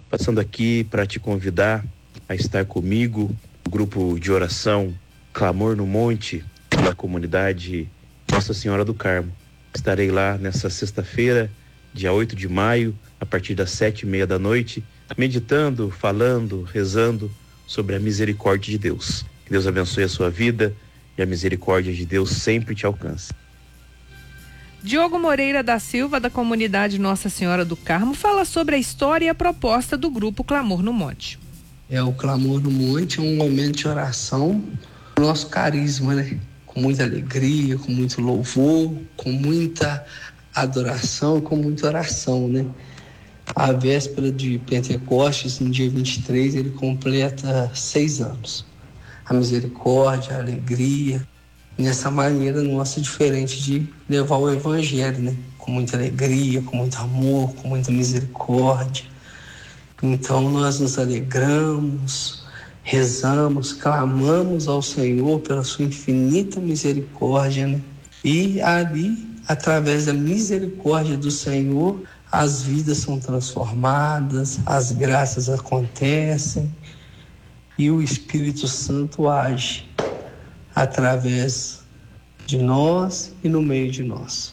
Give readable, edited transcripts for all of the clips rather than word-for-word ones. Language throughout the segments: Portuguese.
Passando aqui para te convidar a estar comigo no grupo de oração Clamor no Monte da comunidade Nossa Senhora do Carmo. Estarei lá nessa sexta-feira, dia 8 de maio, a partir das 7:30 da noite, meditando, falando, rezando sobre a misericórdia de Deus. Que Deus abençoe a sua vida e a misericórdia de Deus sempre te alcance. Diogo Moreira da Silva, da comunidade Nossa Senhora do Carmo, fala sobre a história e a proposta do grupo Clamor no Monte. O Clamor no Monte é um momento de oração, nosso carisma, né? Com muita alegria, com muito louvor, com muita adoração, com muita oração, né? A véspera de Pentecostes, no dia 23, ele completa 6 anos. A misericórdia, a alegria, nessa maneira nossa diferente de levar o evangelho, né? Com muita alegria, com muito amor, com muita misericórdia. Então nós nos alegramos, rezamos, clamamos ao Senhor pela sua infinita misericórdia, né? E ali, através da misericórdia do Senhor, as vidas são transformadas, as graças acontecem e o Espírito Santo age através de nós e no meio de nós.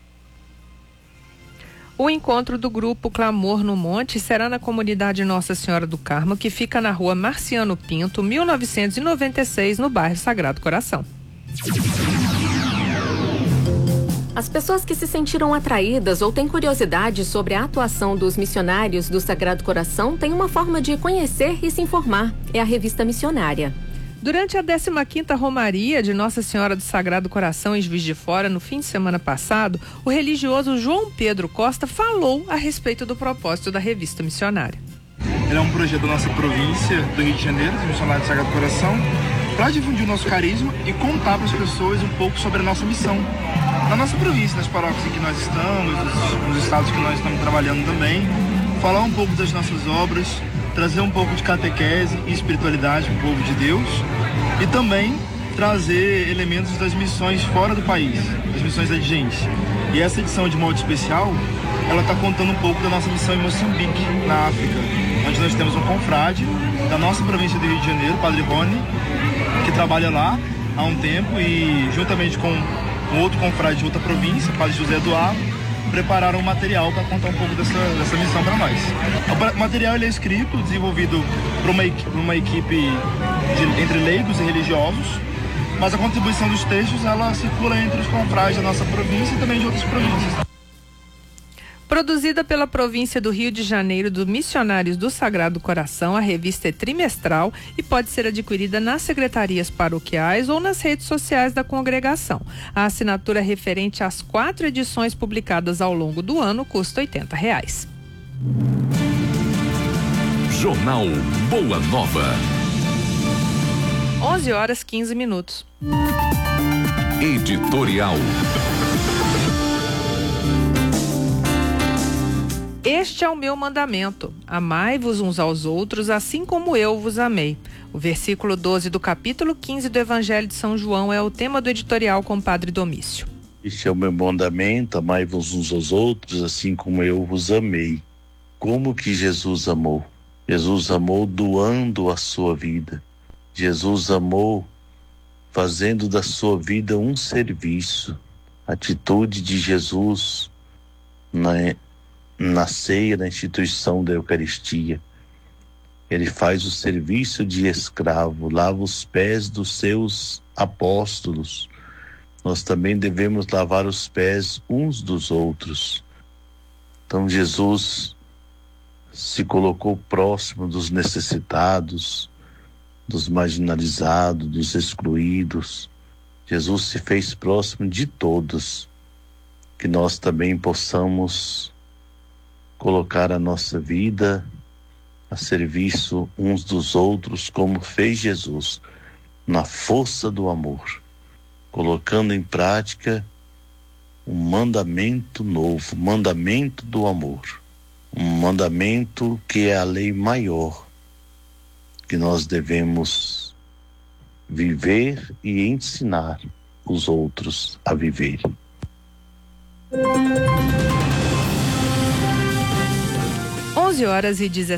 O encontro do grupo Clamor no Monte será na comunidade Nossa Senhora do Carmo, que fica na rua Marciano Pinto, 1996, no bairro Sagrado Coração. As pessoas que se sentiram atraídas ou têm curiosidade sobre a atuação dos missionários do Sagrado Coração têm uma forma de conhecer e se informar. É a Revista Missionária. Durante a 15ª Romaria de Nossa Senhora do Sagrado Coração em Juiz de Fora, no fim de semana passado, o religioso João Pedro Costa falou a respeito do propósito da Revista Missionária. Ele é um projeto da nossa província do Rio de Janeiro, dos missionários do Sagrado Coração, para difundir o nosso carisma e contar para as pessoas um pouco sobre a nossa missão. Na nossa província, nas paróquias em que nós estamos, nos estados que nós estamos trabalhando também, falar um pouco das nossas obras, trazer um pouco de catequese e espiritualidade para o povo de Deus e também trazer elementos das missões fora do país, das missões adjacentes. E essa edição, de modo especial, ela está contando um pouco da nossa missão em Moçambique, na África, onde nós temos um confrade da nossa província do Rio de Janeiro, Padre Rony, que trabalha lá há um tempo e, juntamente com um outro confrade de outra província, Padre José Eduardo, prepararam um material para contar um pouco dessa missão para nós. O material ele é escrito, desenvolvido por uma equipe entre leigos e religiosos, mas a contribuição dos textos ela circula entre os confrades da nossa província e também de outras províncias. Produzida pela província do Rio de Janeiro dos Missionários do Sagrado Coração, a revista é trimestral e pode ser adquirida nas secretarias paroquiais ou nas redes sociais da congregação. A assinatura referente às 4 edições publicadas ao longo do ano custa R$80. Jornal Boa Nova. 11h15. Editorial. Este é o meu mandamento: amai-vos uns aos outros, assim como eu vos amei. O versículo 12 do capítulo 15 do Evangelho de São João é o tema do editorial com o Padre Domício. Este é o meu mandamento: amai-vos uns aos outros, assim como eu vos amei. Como que Jesus amou? Jesus amou doando a sua vida. Jesus amou fazendo da sua vida um serviço. A atitude de Jesus na ceia, na instituição da Eucaristia. Ele faz o serviço de escravo, lava os pés dos seus apóstolos. Nós também devemos lavar os pés uns dos outros. Então Jesus se colocou próximo dos necessitados, dos marginalizados, dos excluídos. Jesus se fez próximo de todos. Que nós também possamos colocar a nossa vida a serviço uns dos outros, como fez Jesus, na força do amor, colocando em prática um mandamento novo, mandamento do amor, um mandamento que é a lei maior, que nós devemos viver e ensinar os outros a viver. 11h17.